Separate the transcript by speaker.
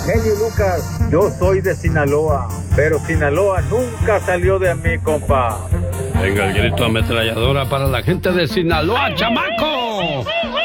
Speaker 1: Genio Lucas, yo soy de Sinaloa, pero Sinaloa nunca salió de mí, compa.
Speaker 2: Venga el grito ametralladora para la gente de Sinaloa, chamaco.